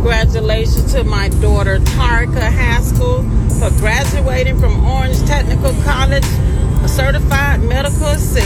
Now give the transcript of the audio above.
Congratulations to my daughter Tarika Haskell for graduating from Orange Technical College, a certified medical assistant.